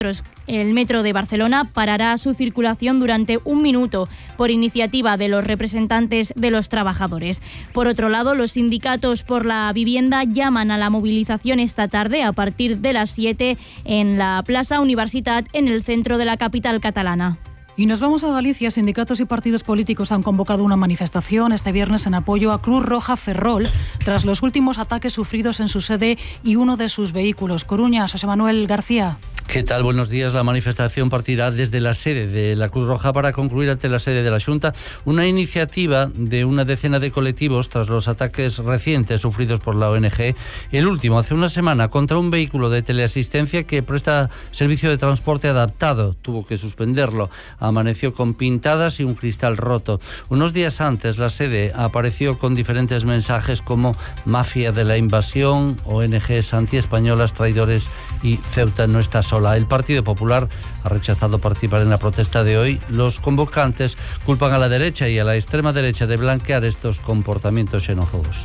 El metro de Barcelona parará su circulación durante 1 minuto por iniciativa de los representantes de los trabajadores. Por otro lado, los sindicatos por la vivienda llaman a la movilización esta tarde a partir de las 7 en la Plaza Universitat, en el centro de la capital catalana. Y nos vamos a Galicia. Sindicatos y partidos políticos han convocado una manifestación este viernes en apoyo a Cruz Roja Ferrol tras los últimos ataques sufridos en su sede y uno de sus vehículos. Coruña, José Manuel García. ¿Qué tal? Buenos días. La manifestación partirá desde la sede de la Cruz Roja para concluir ante la sede de la Xunta, una iniciativa de una decena de colectivos tras los ataques recientes sufridos por la ONG, el último hace una semana contra un vehículo de teleasistencia que presta servicio de transporte adaptado. Tuvo que suspenderlo. Amaneció con pintadas y un cristal roto. Unos días antes, la sede apareció con diferentes mensajes como mafia de la invasión, ONGs antiespañolas, traidores y Ceuta no está sola. El Partido Popular ha rechazado participar en la protesta de hoy. Los convocantes culpan a la derecha y a la extrema derecha de blanquear estos comportamientos xenófobos.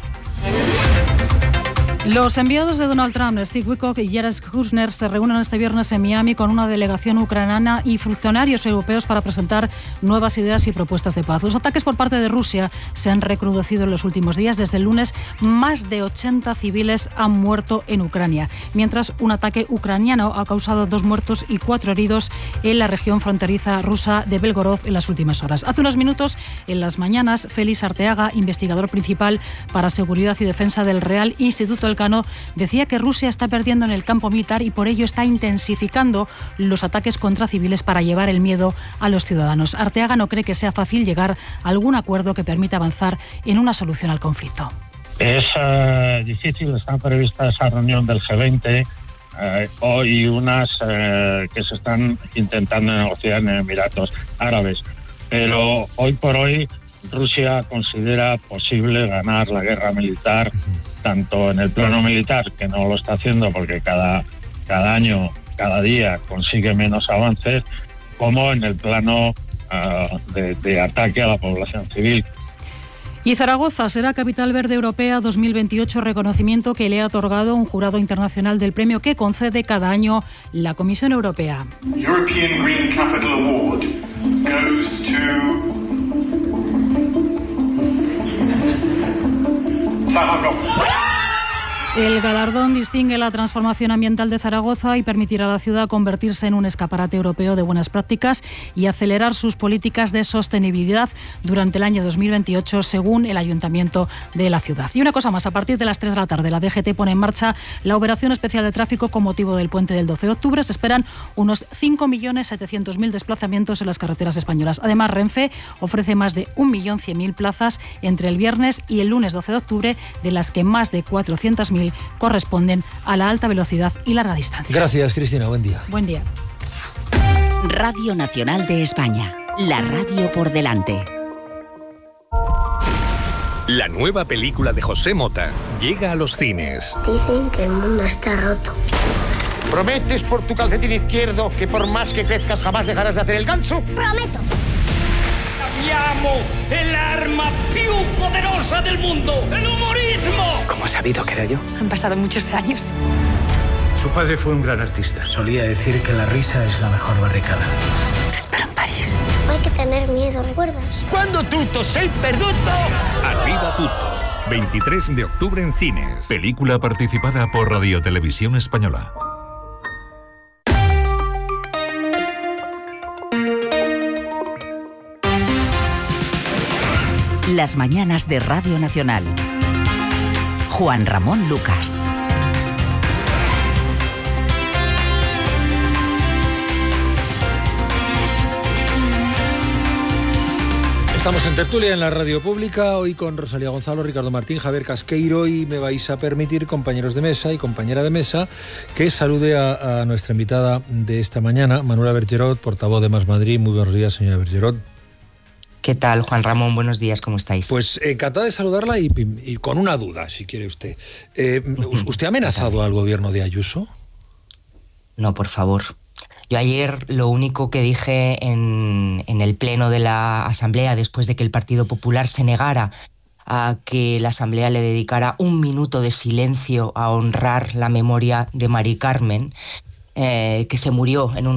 Los enviados de Donald Trump, Steve Witkoff y Jared Kushner, se reúnen este viernes en Miami con una delegación ucraniana y funcionarios europeos para presentar nuevas ideas y propuestas de paz. Los ataques por parte de Rusia se han recrudecido en los últimos días. Desde el lunes, más de 80 civiles han muerto en Ucrania, mientras un ataque ucraniano ha causado 2 muertos y 4 heridos en la región fronteriza rusa de Belgorod en las últimas horas. Hace unos minutos, en las mañanas, Félix Arteaga, investigador principal para seguridad y defensa del Real Instituto Elcano, decía que Rusia está perdiendo en el campo militar y por ello está intensificando los ataques contra civiles para llevar el miedo a los ciudadanos. Arteaga no cree que sea fácil llegar a algún acuerdo que permita avanzar en una solución al conflicto. Es difícil, está prevista esa reunión del G20 hoy, unas que se están intentando negociar en Emiratos Árabes, pero hoy por hoy Rusia considera posible ganar la guerra militar, tanto en el plano militar, que no lo está haciendo porque cada año, cada día consigue menos avances, como en el plano de ataque a la población civil. Y Zaragoza será Capital Verde Europea 2028, reconocimiento que le ha otorgado un jurado internacional del premio que concede cada año la Comisión Europea. European Green Capital Award goes to Zaragoza. El galardón distingue la transformación ambiental de Zaragoza y permitirá a la ciudad convertirse en un escaparate europeo de buenas prácticas y acelerar sus políticas de sostenibilidad durante el año 2028, según el Ayuntamiento de la ciudad. Y una cosa más, a partir de las 3 de la tarde, la DGT pone en marcha la operación especial de tráfico con motivo del puente del 12 de octubre. Se esperan unos 5.700.000 desplazamientos en las carreteras españolas. Además, Renfe ofrece más de 1.100.000 plazas entre el viernes y el lunes 12 de octubre, de las que más de 400.000 corresponden a la alta velocidad y larga distancia. Gracias, Cristina. Buen día. Buen día. Radio Nacional de España. La radio por delante. La nueva película de José Mota llega a los cines. Dicen que el mundo está roto. ¿Prometes por tu calcetín izquierdo que por más que crezcas jamás dejarás de hacer el ganso? ¡Prometo! Abbiamo el arma più poderosa del mundo, el humorismo. ¿Cómo has sabido que era yo? Han pasado muchos años. Su padre fue un gran artista. Solía decir que la risa es la mejor barricada. Te espero en París. No hay que tener miedo, ¿recuerdas? Quando tutto sei perduto. Arriba tutto. 23 de octubre en cines. Película participada por Radio Televisión Española. Las mañanas de Radio Nacional. Juan Ramón Lucas. Estamos en tertulia en la radio pública, hoy con Rosalía Gonzalo, Ricardo Martín, Javier Casqueiro, y me vais a permitir, compañeros de mesa y compañera de mesa, que salude a nuestra invitada de esta mañana, Manuela Bergerot, portavoz de Más Madrid. Muy buenos días, señora Bergerot. ¿Qué tal, Juan Ramón? Buenos días, ¿cómo estáis? Pues encantado de saludarla y con una duda, si quiere usted. ¿Usted ha amenazado al gobierno de Ayuso? No, por favor. Yo ayer lo único que dije en el pleno de la Asamblea, después de que el Partido Popular se negara a que la Asamblea le dedicara un minuto de silencio a honrar la memoria de Mari Carmen, que se murió en un